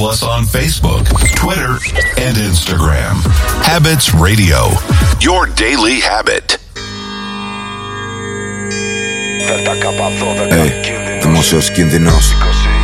Follow us on Facebook, Twitter, and Instagram. Habits Radio, your daily habit. Δημόσιος κίνδυνος.